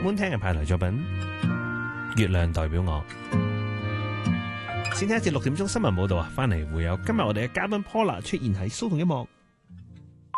歡聽嘅派台作品《月亮代表我》。先聽一節6點鐘新聞報道啊，翻嚟會有今日我哋嘅嘉賓 Paula 出現喺騷動音樂